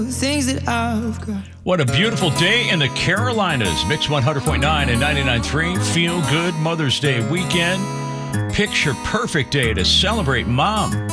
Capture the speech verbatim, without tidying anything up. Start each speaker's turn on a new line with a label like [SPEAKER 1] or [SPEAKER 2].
[SPEAKER 1] things that I've got.
[SPEAKER 2] What a beautiful day in the Carolinas. Mix one hundred point nine and ninety-nine point three. Feel good Mother's Day weekend. Picture perfect day to celebrate mom.